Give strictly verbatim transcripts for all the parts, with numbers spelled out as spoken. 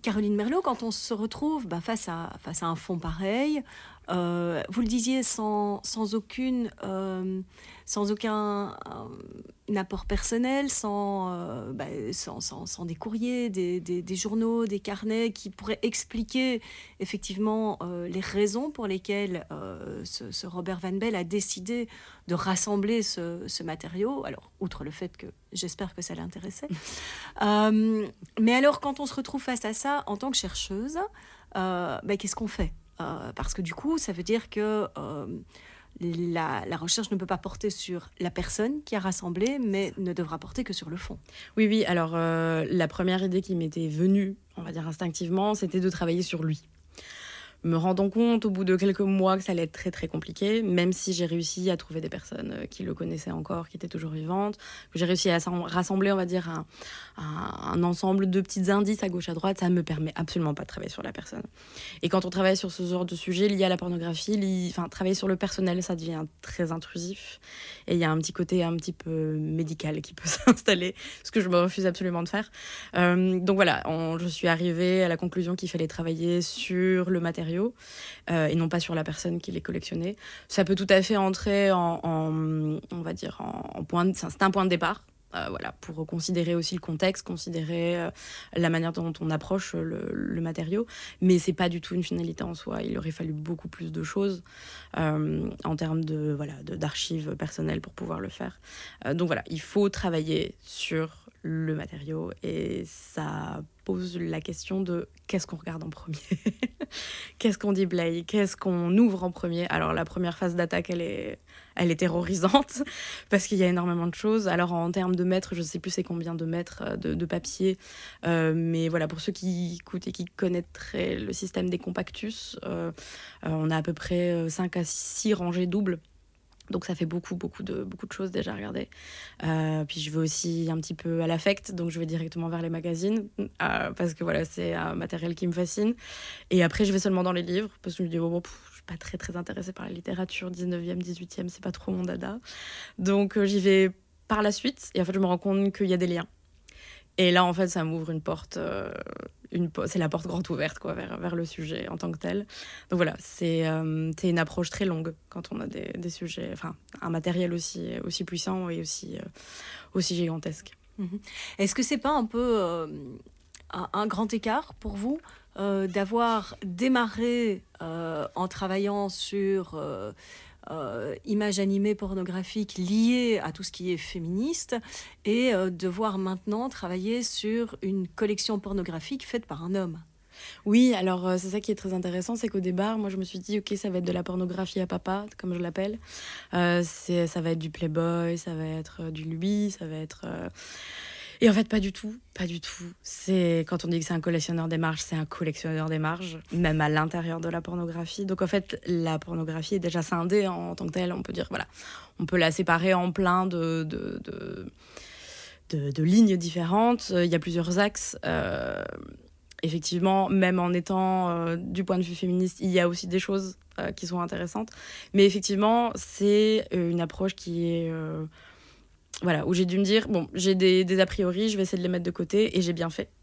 Caroline Merlot, quand on se retrouve bah, face, à, face à un fond pareil, euh, vous le disiez, sans, sans, aucune, euh, sans aucun euh, apport personnel, sans, euh, bah, sans, sans, sans des courriers, des, des, des journaux, des carnets qui pourraient expliquer effectivement euh, les raisons pour lesquelles euh, ce, ce Robert Van Belle a décidé de rassembler ce, ce matériau. Alors, outre le fait que j'espère que ça l'intéressait. euh, mais alors, quand on se retrouve face à ça, en tant que chercheuse, euh, bah, qu'est-ce qu'on fait ? Euh, parce que du coup, ça veut dire que euh, la, la recherche ne peut pas porter sur la personne qui a rassemblé, mais ne devra porter que sur le fond. Oui, oui. Alors, euh, la première idée qui m'était venue, on va dire instinctivement, c'était de travailler sur lui. Me rendant compte au bout de quelques mois que ça allait être très très compliqué, même si j'ai réussi à trouver des personnes qui le connaissaient encore, qui étaient toujours vivantes, que j'ai réussi à rassembler, on va dire, un, un, un ensemble de petits indices à gauche à droite, ça ne me permet absolument pas de travailler sur la personne. Et quand on travaille sur ce genre de sujet lié à la pornographie, li, enfin, travailler sur le personnel, ça devient très intrusif. Et il y a un petit côté un petit peu médical qui peut s'installer, ce que je me refuse absolument de faire. Euh, donc voilà, on, je suis arrivée à la conclusion qu'il fallait travailler sur le matériau, Euh, et non pas sur la personne qui les collectionnait. Ça peut tout à fait entrer en, en on va dire, en, en point de, c'est un point de départ. Euh, voilà, pour considérer aussi le contexte, considérer euh, la manière dont on approche le, le matériau, mais c'est pas du tout une finalité en soi. Il aurait fallu beaucoup plus de choses euh, en termes de voilà de, d'archives personnelles pour pouvoir le faire. Euh, donc voilà, il faut travailler sur le matériau et ça pose la question de qu'est-ce qu'on regarde en premier. Qu'est-ce qu'on déblaye, qu'est-ce qu'on ouvre en premier. Alors la première phase d'attaque, elle est, elle est terrorisante parce qu'il y a énormément de choses. Alors en termes de mètres, je ne sais plus c'est combien de mètres de, de papier, euh, mais voilà, pour ceux qui écoutent et qui connaîtraient le système des compactus, euh, euh, on a à peu près cinq à six rangées doubles. Donc ça fait beaucoup, beaucoup de, beaucoup de choses déjà à regarder. Euh, puis je vais aussi un petit peu à l'affect, donc je vais directement vers les magazines, euh, parce que voilà, c'est un matériel qui me fascine. Et après, je vais seulement dans les livres, parce que je me dis, oh, bon, pff, je suis pas très, très intéressée par la littérature dix-neuvième, dix-huitième, c'est pas trop mon dada. Donc euh, j'y vais par la suite, et en fait, je me rends compte qu'il y a des liens. Et là, en fait, ça m'ouvre une porte, euh, une, c'est la porte grande ouverte quoi, vers, vers le sujet en tant que tel. Donc voilà, c'est, euh, c'est une approche très longue quand on a des, des sujets, enfin, un matériel aussi, aussi puissant et aussi, euh, aussi gigantesque. Mmh. Est-ce que c'est pas un peu euh, un, un grand écart pour vous euh, d'avoir démarré euh, en travaillant sur euh, euh, images animées pornographiques liées à tout ce qui est féministe et euh, devoir maintenant travailler sur une collection pornographique faite par un homme? Oui, alors euh, c'est ça qui est très intéressant, c'est qu'au départ, moi je me suis dit, ok, ça va être de la pornographie à papa, comme je l'appelle. Euh, c'est, ça va être du Playboy, ça va être euh, du Lui, ça va être... Euh... Et en fait, pas du tout, pas du tout. C'est, quand on dit que c'est un collectionneur des marges, c'est un collectionneur des marges, même à l'intérieur de la pornographie. Donc en fait, la pornographie est déjà scindée en, en tant que telle. On peut dire, voilà, on peut la séparer en plein de... de, de, de, de lignes différentes. Il y a plusieurs axes. Euh, effectivement, même en étant euh, du point de vue féministe, il y a aussi des choses euh, qui sont intéressantes. Mais effectivement, c'est une approche qui est... Euh, voilà, où j'ai dû me dire, bon, j'ai des, des a priori, je vais essayer de les mettre de côté, et j'ai bien fait.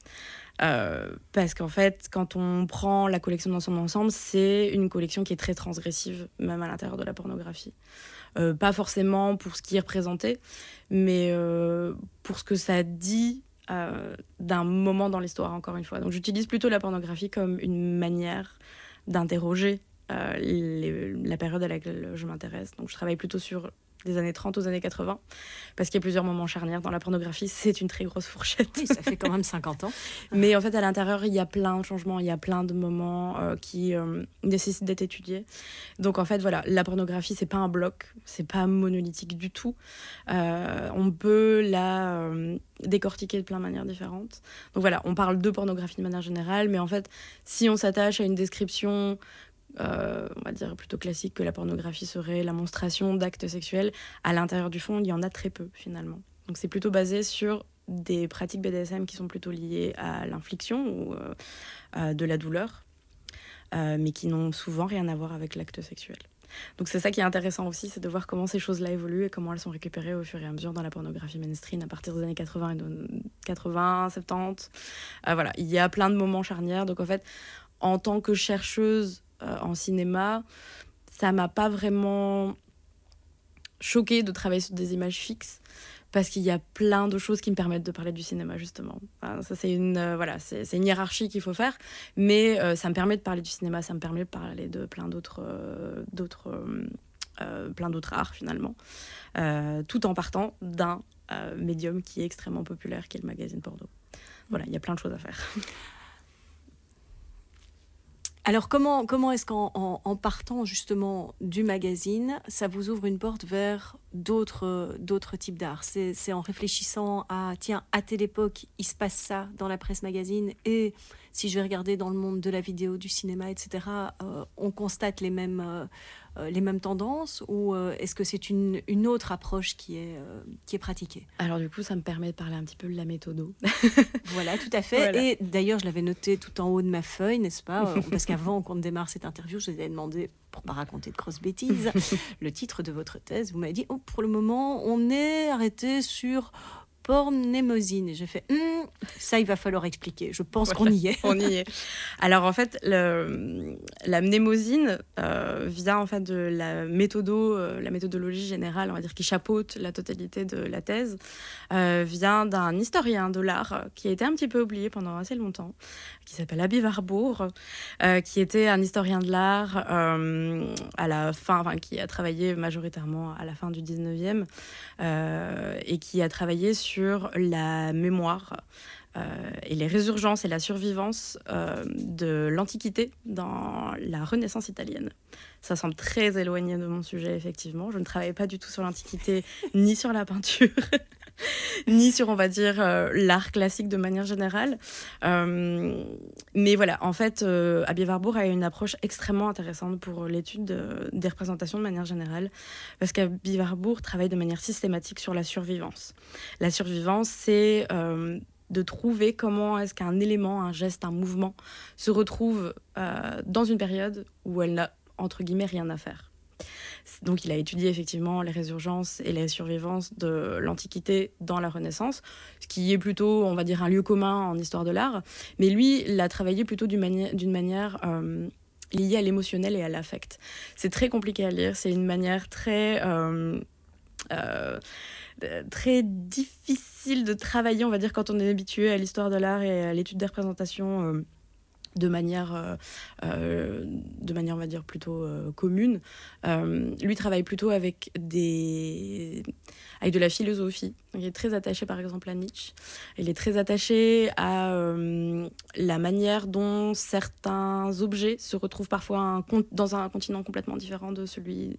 Euh, parce qu'en fait, quand on prend la collection dans son ensemble, c'est une collection qui est très transgressive, même à l'intérieur de la pornographie. Euh, pas forcément pour ce qui est représenté, mais euh, pour ce que ça dit euh, d'un moment dans l'histoire, encore une fois. Donc j'utilise plutôt la pornographie comme une manière d'interroger euh, les, la période à laquelle je m'intéresse. Donc je travaille plutôt sur des années trente aux années quatre-vingts, parce qu'il y a plusieurs moments charnières dans la pornographie. C'est une très grosse fourchette. Oui, ça fait quand même cinquante ans. Mais en fait, à l'intérieur, il y a plein de changements, il y a plein de moments euh, qui euh, nécessitent d'être étudiés. Donc en fait, voilà, la pornographie, c'est pas un bloc, c'est pas monolithique du tout. Euh, on peut la euh, décortiquer de plein de manières différentes. Donc voilà, on parle de pornographie de manière générale, mais en fait, si on s'attache à une description... Euh, on va dire plutôt classique que la pornographie serait la monstration d'actes sexuels, à l'intérieur du fond, il y en a très peu finalement. Donc c'est plutôt basé sur des pratiques B D S M qui sont plutôt liées à l'infliction ou euh, à de la douleur, euh, mais qui n'ont souvent rien à voir avec l'acte sexuel. Donc c'est ça qui est intéressant aussi, c'est de voir comment ces choses-là évoluent et comment elles sont récupérées au fur et à mesure dans la pornographie mainstream à partir des années quatre-vingts, et de quatre-vingts, soixante-dix. Euh, voilà, il y a plein de moments charnières. Donc en fait, en tant que chercheuse euh, en cinéma, ça m'a pas vraiment choquée de travailler sur des images fixes, parce qu'il y a plein de choses qui me permettent de parler du cinéma, justement. Enfin, ça, c'est une, euh, voilà, c'est, c'est une hiérarchie qu'il faut faire, mais euh, ça me permet de parler du cinéma, ça me permet de parler de plein d'autres, euh, d'autres, euh, euh, plein d'autres arts, finalement, euh, tout en partant d'un euh, médium qui est extrêmement populaire, qui est le magazine porno. Voilà, il y a plein de choses à faire. Alors, comment, comment est-ce qu'en en, en partant justement du magazine, ça vous ouvre une porte vers d'autres, d'autres types d'art? C'est, c'est en réfléchissant à, tiens, à telle époque, il se passe ça dans la presse magazine, et si je vais regarder dans le monde de la vidéo, du cinéma, et cetera, euh, on constate les mêmes, euh, les mêmes tendances, ou euh, est-ce que c'est une, une autre approche qui est, euh, qui est pratiquée? Alors du coup, ça me permet de parler un petit peu de la méthodo. Voilà, tout à fait. Voilà. Et d'ailleurs, je l'avais noté tout en haut de ma feuille, n'est-ce pas? Parce qu'avant qu'on démarre cette interview, je vous avais demandé, pour ne pas raconter de grosses bêtises, le titre de votre thèse. Vous m'avez dit, oh, pour le moment, on est arrêté sur pornémosine. Et j'ai fait, hm, ça, il va falloir expliquer. Je pense voilà, qu'on y est. On y est. Alors, en fait, le, la mnémosine euh, vient en fait de la méthodo, euh, la méthodologie générale, on va dire, qui chapeaute la totalité de la thèse, euh, vient d'un historien de l'art euh, qui a été un petit peu oublié pendant assez longtemps, qui s'appelle Aby Warburg, euh, qui était un historien de l'art euh, à la fin, enfin, qui a travaillé majoritairement à la fin du dix-neuvième euh, et qui a travaillé sur la mémoire euh, et les résurgences et la survivance euh, de l'Antiquité dans la Renaissance italienne. Ça semble très éloigné de mon sujet, effectivement. Je ne travaille pas du tout sur l'Antiquité ni sur la peinture. ni sur, on va dire, euh, l'art classique de manière générale. Euh, mais voilà, en fait, euh, Aby Warburg a une approche extrêmement intéressante pour l'étude de, des représentations de manière générale, parce qu'Aby Warburg travaille de manière systématique sur la survivance. La survivance, c'est euh, de trouver comment est-ce qu'un élément, un geste, un mouvement se retrouve euh, dans une période où elle n'a, entre guillemets, rien à faire. Donc il a étudié effectivement les résurgences et les survivances de l'Antiquité dans la Renaissance, ce qui est plutôt, on va dire, un lieu commun en histoire de l'art. Mais lui, il a travaillé plutôt d'une manière, d'une manière euh, liée à l'émotionnel et à l'affect. C'est très compliqué à lire, c'est une manière très... Euh, euh, très difficile de travailler, on va dire, quand on est habitué à l'histoire de l'art et à l'étude des représentations euh, de manière, euh, euh, de manière, on va dire, plutôt euh, commune. Euh, lui travaille plutôt avec, des... avec de la philosophie. Il est très attaché, par exemple, à Nietzsche. Il est très attaché à euh, la manière dont certains objets se retrouvent parfois un, dans un continent complètement différent de celui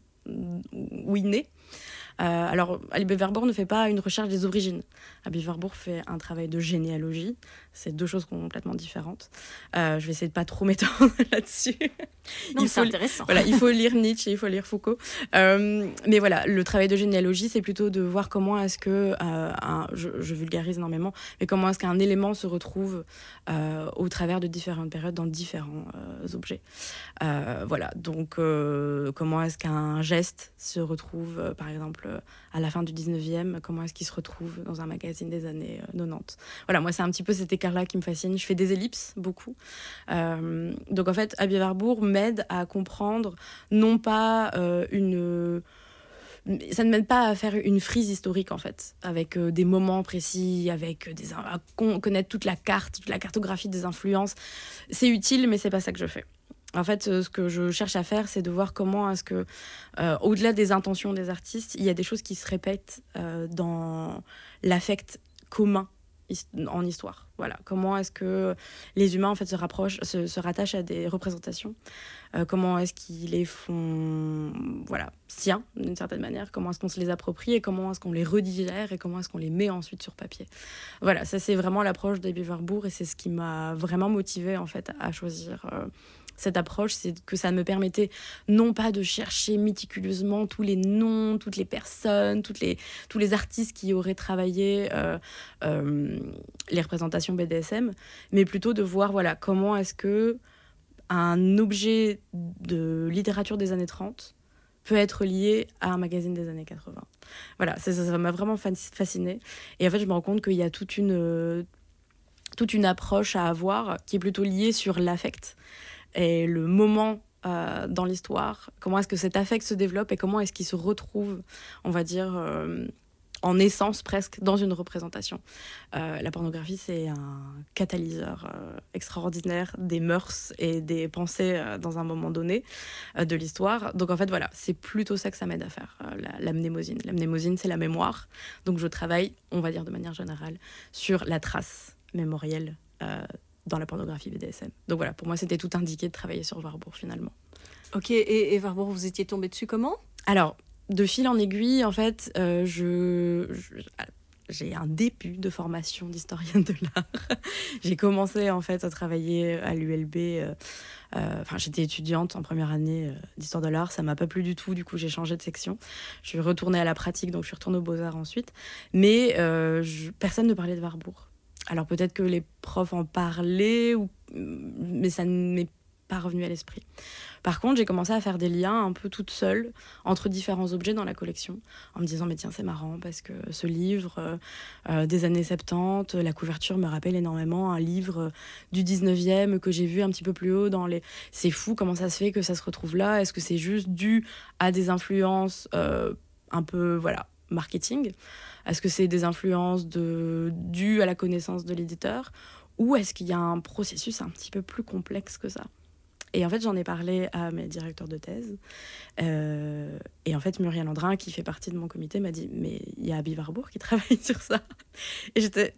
où il naît. Euh, alors, Aby Warburg ne fait pas une recherche des origines. Aby Warburg fait un travail de généalogie. C'est deux choses complètement différentes. Euh, je vais essayer de pas trop m'étendre là-dessus. Non, il c'est intéressant. Voilà, il faut lire Nietzsche et il faut lire Foucault. Euh, mais voilà, le travail de généalogie, c'est plutôt de voir comment est-ce que, euh, un, je, je vulgarise énormément, mais comment est-ce qu'un élément se retrouve euh, au travers de différentes périodes dans différents euh, objets. Euh, voilà, donc euh, comment est-ce qu'un geste se retrouve, euh, par exemple, à la fin du dix-neuvième, comment est-ce qu'il se retrouve dans un magazine des années euh, quatre-vingt-dix. Voilà, moi, c'est un petit peu cet écart-là qui me fascine. Je fais des ellipses, beaucoup. Euh, donc, en fait, Aby Warburg m'aide à comprendre, non pas euh, une... Ça ne m'aide pas à faire une frise historique, en fait, avec euh, des moments précis, avec des, à con- connaître toute la carte, toute la cartographie des influences. C'est utile, mais c'est pas ça que je fais. En fait, ce que je cherche à faire, c'est de voir comment est-ce que, euh, au-delà des intentions des artistes, il y a des choses qui se répètent euh, dans l'affect commun en histoire. Voilà. Comment est-ce que les humains en fait se rapprochent, se, se rattachent à des représentations. Euh, comment est-ce qu'ils les font, voilà, siens d'une certaine manière. Comment est-ce qu'on se les approprie et comment est-ce qu'on les redigère et comment est-ce qu'on les met ensuite sur papier. Voilà, ça c'est vraiment l'approche d'Aby Warburg et c'est ce qui m'a vraiment motivée en fait à choisir. Euh, Cette approche, c'est que ça me permettait non pas de chercher méticuleusement tous les noms, toutes les personnes, toutes les, tous les artistes qui auraient travaillé euh, euh, les représentations B D S M, mais plutôt de voir voilà, comment est-ce que un objet de littérature des années trente peut être lié à un magazine des années quatre-vingts. Voilà, ça, ça m'a vraiment fascinée. Et en fait, je me rends compte qu'il y a toute une, euh, toute une approche à avoir qui est plutôt liée sur l'affect et le moment euh, dans l'histoire. Comment est-ce que cet affect se développe et comment est-ce qu'il se retrouve, on va dire... Euh, en essence presque, dans une représentation. Euh, la pornographie, c'est un catalyseur euh, extraordinaire des mœurs et des pensées euh, dans un moment donné euh, de l'histoire. Donc en fait, voilà, c'est plutôt ça que ça m'aide à faire, euh, la, la mnémosine. La mnémosine, c'est la mémoire. Donc je travaille, on va dire de manière générale, sur la trace mémorielle euh, dans la pornographie B D S M. Donc voilà, pour moi, c'était tout indiqué de travailler sur Warburg, finalement. Ok, et, et Warburg, vous étiez tombé dessus comment ? Alors, de fil en aiguille, en fait, euh, je, je, j'ai un début de formation d'historienne de l'art. J'ai commencé, en fait, à travailler à l'U L B. Euh, euh, enfin, j'étais étudiante en première année euh, d'histoire de l'art. Ça m'a pas plu du tout. Du coup, j'ai changé de section. Je suis retournée à la pratique, donc je suis retournée aux Beaux-Arts ensuite. Mais euh, je, personne ne parlait de Warburg. Alors, peut-être que les profs en parlaient, ou, mais ça ne m'est pas revenu à l'esprit. Par contre, j'ai commencé à faire des liens un peu toute seule entre différents objets dans la collection, en me disant, mais tiens, c'est marrant, parce que ce livre euh, euh, des années soixante-dix, la couverture me rappelle énormément un livre du dix-neuvième que j'ai vu un petit peu plus haut dans les... C'est fou, comment ça se fait que ça se retrouve là ? Est-ce que c'est juste dû à des influences euh, un peu, voilà, marketing ? Est-ce que c'est des influences de... dues à la connaissance de l'éditeur ? Ou est-ce qu'il y a un processus un petit peu plus complexe que ça ? Et en fait, j'en ai parlé à mes directeurs de thèse. Euh, et en fait, Muriel Andrin, qui fait partie de mon comité, m'a dit « Mais il y a Abby Warburg qui travaille sur ça. » Et j'étais...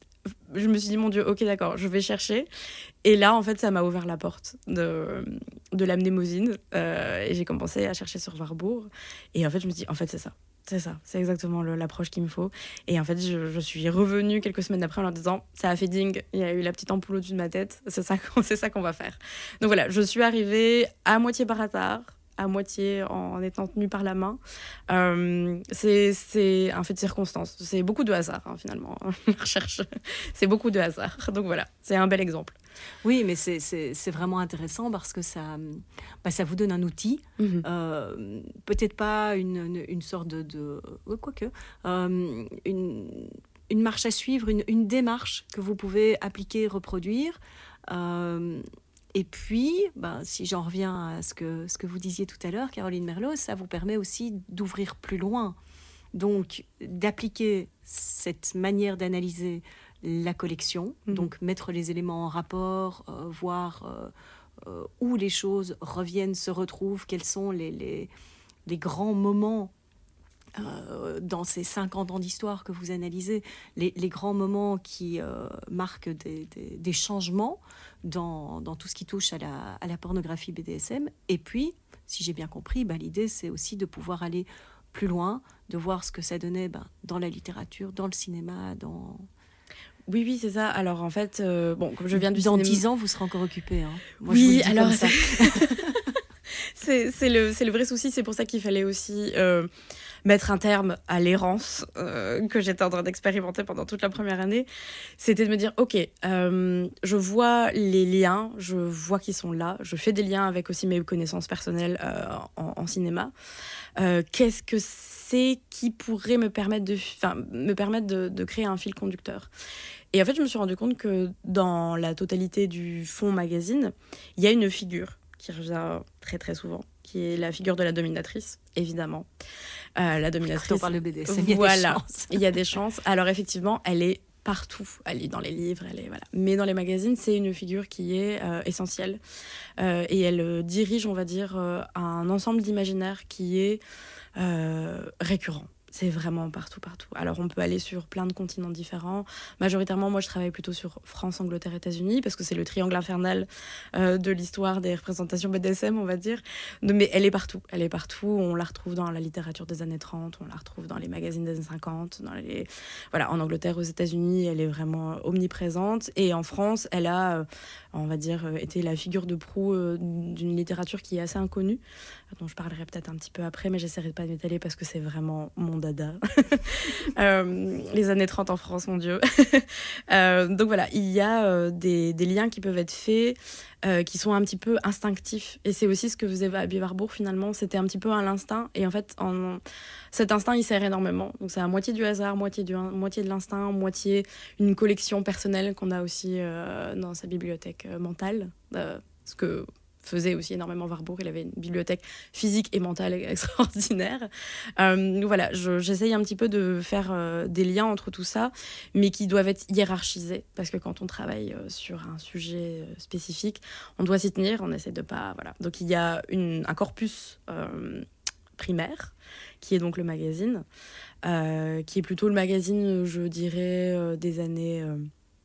Je me suis dit « Mon Dieu, ok, d'accord, je vais chercher. » Et là, en fait, ça m'a ouvert la porte de, de la mnémosine. Euh, et j'ai commencé à chercher sur Warburg. Et en fait, je me suis dit « En fait, c'est ça. C'est ça, c'est exactement le, l'approche qu'il me faut. » Et en fait, je, je suis revenue quelques semaines après en leur disant « Ça a fait ding, il y a eu la petite ampoule au-dessus de ma tête, c'est ça, c'est ça qu'on va faire. » Donc voilà, je suis arrivée à moitié par hasard, à moitié en étant tenue par la main. Euh, c'est, c'est un fait de circonstance. C'est beaucoup de hasard, hein, finalement, la recherche. C'est beaucoup de hasard. Donc voilà, c'est un bel exemple. Oui, mais c'est, c'est, c'est vraiment intéressant parce que ça, bah, ça vous donne un outil. Mm-hmm. Euh, peut-être pas une, une, une sorte de... de ouais, quoique. Euh, une, une marche à suivre, une, une démarche que vous pouvez appliquer, reproduire. Euh, et puis, bah, si j'en reviens à ce que, ce que vous disiez tout à l'heure, Caroline Merlot, ça vous permet aussi d'ouvrir plus loin. Donc, d'appliquer cette manière d'analyser la collection, mmh. donc mettre les éléments en rapport, euh, voir euh, euh, où les choses reviennent, se retrouvent, quels sont les, les, les grands moments euh, dans ces cinquante ans d'histoire que vous analysez, les, les grands moments qui euh, marquent des, des, des changements dans, dans tout ce qui touche à la, à la pornographie B D S M. Et puis, si j'ai bien compris, bah, l'idée, c'est aussi de pouvoir aller plus loin, de voir ce que ça donnait bah, dans la littérature, dans le cinéma, dans... Oui, oui, c'est ça. Alors, en fait, euh, bon, comme je viens du Dans cinéma... dix ans, vous serez encore occupé. Hein. Moi, oui, je vous le dis alors... comme ça. c'est, c'est, le, c'est le vrai souci. C'est pour ça qu'il fallait aussi euh, mettre un terme à l'errance euh, que j'étais en train d'expérimenter pendant toute la première année. C'était de me dire, OK, euh, je vois les liens, je vois qu'ils sont là. Je fais des liens avec aussi mes connaissances personnelles euh, en, en cinéma. Euh, qu'est-ce que c'est qui pourrait me permettre de, enfin, me permettre de, de créer un fil conducteur. Et en fait, je me suis rendu compte que dans la totalité du fond magazine, il y a une figure qui revient très très souvent, qui est la figure de la dominatrice, évidemment. Euh, la dominatrice. Quand on parle de B D S M, il y a voilà, des chances. Il y a des chances. Alors effectivement, elle est partout. Elle est dans les livres, elle est voilà. Mais dans les magazines, c'est une figure qui est euh, essentielle euh, et elle euh, dirige, on va dire, euh, un ensemble d'imaginaires qui est euh, récurrent. C'est vraiment partout, partout. Alors, on peut aller sur plein de continents différents. Majoritairement, moi, je travaille plutôt sur France, Angleterre, États-Unis, parce que c'est le triangle infernal euh, de l'histoire des représentations B D S M, on va dire. Mais elle est partout. Elle est partout. On la retrouve dans la littérature des années trente, on la retrouve dans les magazines des années cinquante. Dans les... Voilà, en Angleterre, aux États-Unis, elle est vraiment omniprésente. Et en France, elle a, euh, on va dire, été la figure de proue euh, d'une littérature qui est assez inconnue, dont je parlerai peut-être un petit peu après, mais j'essaierai de pas m'étaler parce que c'est vraiment mon mon dada. euh, les années trente en France, mon Dieu. euh, donc voilà, il y a euh, des, des liens qui peuvent être faits, euh, qui sont un petit peu instinctifs. Et c'est aussi ce que faisait Abby Warburg finalement, c'était un petit peu à l'instinct. Et en fait, en, cet instinct, il sert énormément. Donc c'est à moitié du hasard, moitié, du, moitié de l'instinct, moitié une collection personnelle qu'on a aussi euh, dans sa bibliothèque euh, mentale. Euh, ce que faisait aussi énormément Warburg, il avait une bibliothèque physique et mentale extraordinaire. Euh, voilà, je, j'essaye un petit peu de faire euh, des liens entre tout ça, mais qui doivent être hiérarchisés, parce que quand on travaille euh, sur un sujet euh, spécifique, on doit s'y tenir, on essaie de pas... Voilà. Donc il y a une, un corpus euh, primaire, qui est donc le magazine, euh, qui est plutôt le magazine, je dirais, euh, des années... Euh,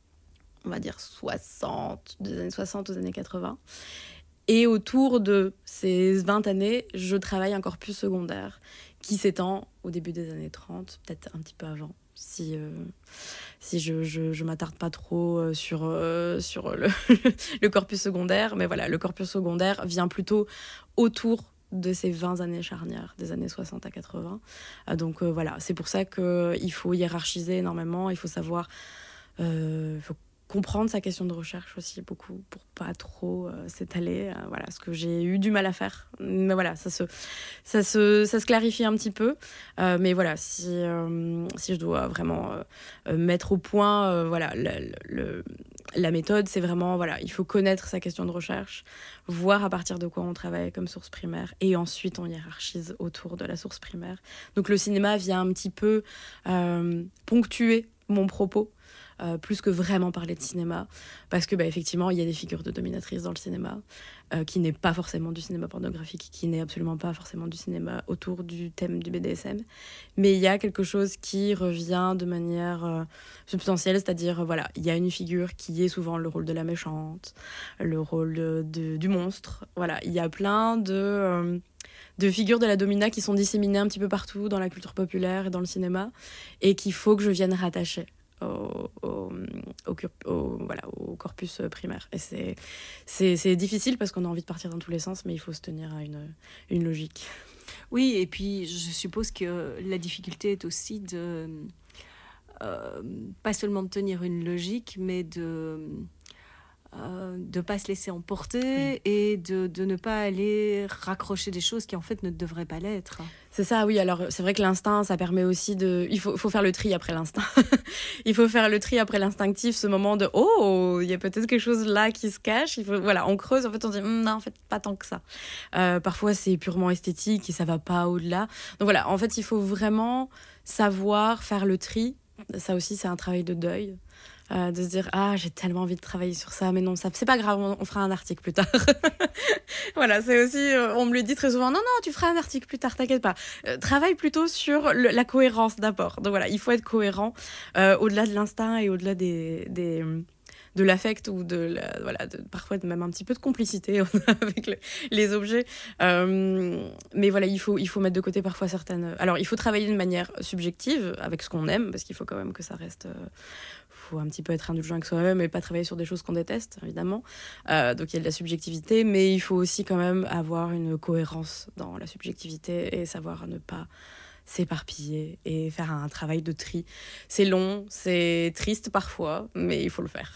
on va dire soixante, des années soixante aux années quatre-vingts. Et autour de ces vingt années, je travaille un corpus secondaire qui s'étend au début des années trente, peut-être un petit peu avant, si, euh, si je ne je, je m'attarde pas trop sur, euh, sur le, le corpus secondaire. Mais voilà, le corpus secondaire vient plutôt autour de ces vingt années charnières, des années soixante à quatre-vingts. Euh, donc euh, voilà, c'est pour ça qu'il faut hiérarchiser énormément, il faut savoir... Euh, faut comprendre sa question de recherche aussi beaucoup pour pas trop euh, s'étaler, euh, voilà, ce que j'ai eu du mal à faire, mais voilà, ça se ça se ça se clarifie un petit peu, euh, mais voilà, si euh, si je dois vraiment euh, mettre au point euh, voilà le, le, la méthode, c'est vraiment voilà, il faut connaître sa question de recherche, voir à partir de quoi on travaille comme source primaire, et ensuite on hiérarchise autour de la source primaire. Donc le cinéma vient un petit peu euh, ponctuer mon propos. Euh, plus que vraiment parler de cinéma, parce que bah, effectivement il y a des figures de dominatrices dans le cinéma euh, qui n'est pas forcément du cinéma pornographique, qui n'est absolument pas forcément du cinéma autour du thème du B D S M, mais il y a quelque chose qui revient de manière euh, substantielle, c'est-à-dire euh, voilà, il y a une figure qui est souvent le rôle de la méchante, le rôle de, de, du monstre, voilà, il y a plein de... Euh, de figures de la domina qui sont disséminées un petit peu partout dans la culture populaire et dans le cinéma, et qu'il faut que je vienne rattacher Au, au, au, au, voilà, au corpus primaire. Et c'est, c'est, c'est difficile parce qu'on a envie de partir dans tous les sens, mais il faut se tenir à une, une logique. Oui, et puis je suppose que la difficulté est aussi de... Euh, pas seulement de tenir une logique, mais de... Euh, de ne pas se laisser emporter, oui. et de, de ne pas aller raccrocher des choses qui en fait ne devraient pas l'être. C'est ça, oui. Alors c'est vrai que l'instinct, ça permet aussi de... Il faut, faut faire le tri après l'instinct. Il faut faire le tri après l'instinctif, ce moment de « Oh, il y a peut-être quelque chose là qui se cache ». Il faut... Voilà, on creuse, en fait on dit mmm, « Non, en fait, pas tant que ça euh, ». Parfois c'est purement esthétique et ça va pas au-delà. Donc voilà, en fait il faut vraiment savoir faire le tri. Ça aussi c'est un travail de deuil. Euh, de se dire ah j'ai tellement envie de travailler sur ça, mais non, ça c'est pas grave, on, on fera un article plus tard. Voilà, c'est aussi euh, on me le dit très souvent, non non tu feras un article plus tard, t'inquiète pas, euh, travaille plutôt sur le, la cohérence d'abord. Donc voilà, il faut être cohérent euh, au-delà de l'instinct et au-delà des, des de l'affect ou de la, voilà de, parfois même un petit peu de complicité avec le, les objets, euh, mais voilà, il faut il faut mettre de côté parfois certaines. Alors il faut travailler d'une manière subjective avec ce qu'on aime, parce qu'il faut quand même que ça reste euh, faut un petit peu être indulgent avec soi-même et pas travailler sur des choses qu'on déteste, évidemment. Euh, donc il y a de la subjectivité, mais il faut aussi quand même avoir une cohérence dans la subjectivité et savoir ne pas s'éparpiller et faire un travail de tri. C'est long, c'est triste parfois, mais il faut le faire.